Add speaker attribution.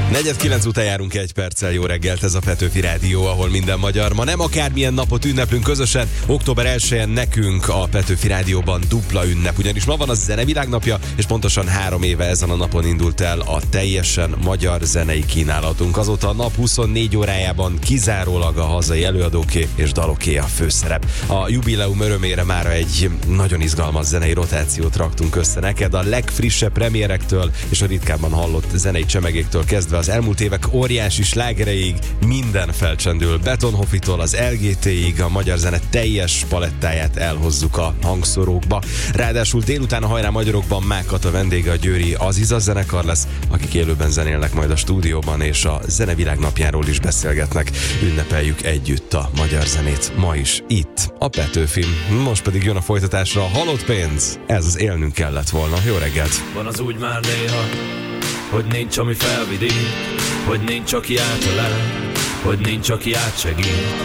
Speaker 1: 4:09 után járunk 1 perccel. Jó reggelt, ez a Petőfi Rádió, ahol minden magyar. Ma nem akármilyen napot ünneplünk közösen. Október 1-én nekünk a Petőfi Rádióban dupla ünnep, ugyanis ma van a Zenevilágnapja, és pontosan 3 éve ezen a napon indult el a teljesen magyar zenei kínálatunk. Azóta a nap 24 órájában kizárólag a hazai előadóké és daloké a főszerep. A jubileum örömére mára egy nagyon izgalmas zenei rotációt raktunk össze neked, a legfrissebb premierektől és a ritkábban hallott zenei csemegéktől kezdve az elmúlt évek óriási slágereig minden felcsendül. Betonhoffitól az LGT-ig a magyar zene teljes palettáját elhozzuk a hangszórókba. Ráadásul délután a Hajrá Magyarokban Mákat a vendége, a győri Aziza zenekar lesz, akik élőben zenélnek majd a stúdióban, és a Zenevilágnapjáról is beszélgetnek. Ünnepeljük együtt a magyar zenét. Ma is itt a Petőfin. Most pedig jön a folytatásra a Halott pénz. Ez az Élnünk kellett volna. Jó reggelt!
Speaker 2: Van az úgy már néha, hogy nincs, ami felvidít, hogy nincs, aki átölel, hogy nincs, aki átsegít.